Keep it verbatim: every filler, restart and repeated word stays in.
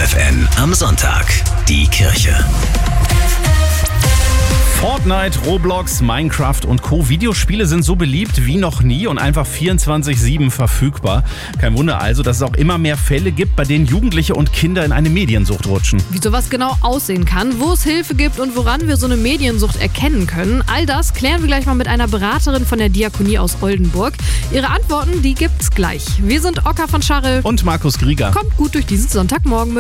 F F N am Sonntag. Die Kirche. Fortnite, Roblox, Minecraft und Co. Videospiele sind so beliebt wie noch nie und einfach vierundzwanzig sieben verfügbar. Kein Wunder also, dass es auch immer mehr Fälle gibt, bei denen Jugendliche und Kinder in eine Mediensucht rutschen. Wie sowas genau aussehen kann, wo es Hilfe gibt und woran wir so eine Mediensucht erkennen können, all das klären wir gleich mal mit einer Beraterin von der Diakonie aus Oldenburg. Ihre Antworten, die gibt's gleich. Wir sind Oka von Scharre und Markus Grieger. Kommt gut durch diesen Sonntagmorgen mit